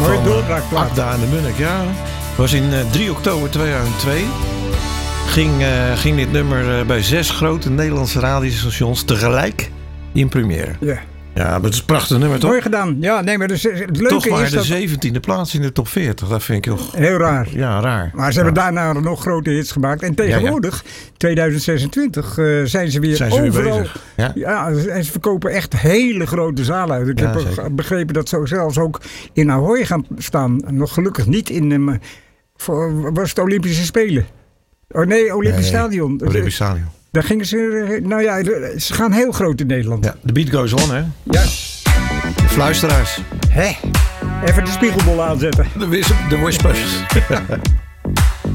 Mooie doorbraakplaat. Akda en de Munnik, ja. Was in 3 oktober 2002. Ging dit nummer bij 6 grote Nederlandse radiostations tegelijk in première. Ja. Ja, maar het is een prachtig nummer, toch? Mooi gedaan. Ja, nee, maar dus, het leuke Toch maar is de dat... 17e plaats in de top 40. Dat vind ik toch... Heel raar. Ja, raar. Maar ze hebben daarna nog grote hits gemaakt. En tegenwoordig, 2026, zijn ze weer overal. bezig. Ja. En ze verkopen echt hele grote zalen uit. Ik heb begrepen dat ze zelfs ook in Ahoy gaan staan. Nog gelukkig niet in... was het Olympische Spelen? Oh nee, Olympisch Stadion. Olympisch Stadion. Daar gingen ze... Nou ja, ze gaan heel groot in Nederland. Ja, de beat goes on, hè? Ja. De fluisteraars. Hé, even de spiegelbol aanzetten. De whispers.